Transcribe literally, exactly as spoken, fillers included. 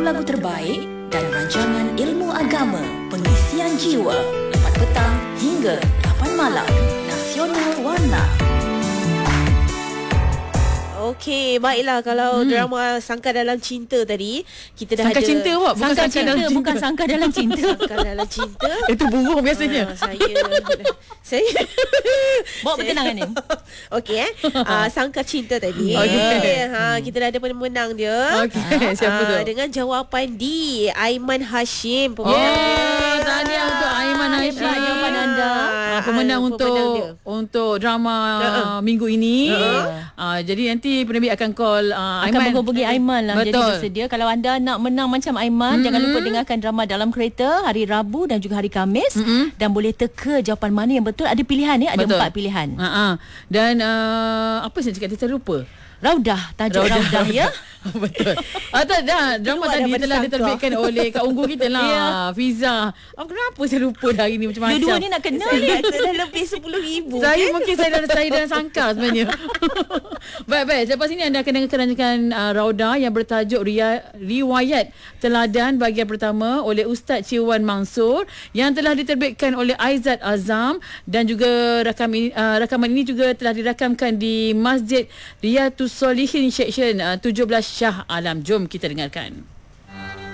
lagu-lagu terbaik dan rancangan ilmu agama, pengisian jiwa, empat petang hingga lapan malam. Nasional Warna. Okey, baiklah kalau hmm. drama Sangka Dalam Cinta tadi, kita dah sangka ada cinta buat, bukan Sangka sangka cinta, dalam cinta. bukan sangka dalam cinta. Sangka Dalam Cinta. Itu burung biasanya. Uh, saya saya Bawa bertenangan ni. Okey eh. Uh, Sangka Cinta tadi. Okey. Ha, kita dah ada pemenang dia. Okey, siapa tu? Uh, dengan jawapan D, Aiman Hashim. Oh, tahniah untuk Aiman Hashim. Hebat jawapan anda. Uh, pemenang Ah, untuk pemenang dia. untuk drama Uh-uh. minggu ini. Uh-uh. Uh, jadi nanti penerbit akan call uh, Akan Aiman. menghubungi Aiman lah. Betul. Jadi bersedia. Kalau anda nak menang macam Aiman, mm-hmm. jangan lupa dengarkan drama Dalam Kereta hari Rabu dan juga hari Khamis. Mm-hmm. Dan boleh teka jawapan mana yang betul. Ada pilihan ya, ada Betul. empat pilihan. Uh-uh. Dan uh, apa saya cakap, saya terlupa. Raudah, tajuk Raudah, Raudah ya. Betul. Ah, tak, dah, drama Keluar tadi daripada telah sangka. diterbitkan oleh Kak Unggu kita lah. Ya. Fiza. Oh, kenapa saya lupa dah hari ni macam-macam. Dua-dua ni nak kena Saya ni. kata dah lebih sepuluh ribu. Saya mungkin saya dah saya dah sangka sebenarnya. Baik, baik. Selepas ini anda akan dengarkan rancangan uh, Rauda yang bertajuk Ria, Riwayat Teladan bahagian pertama oleh Ustaz Ciwan Mansur yang telah diterbitkan oleh Aizat Azam, dan juga rakam ini, uh, rakaman ini juga telah dirakamkan di Masjid Riyatus Solihin Seksyen uh, tujuh belas Shah Alam. Jom kita dengarkan.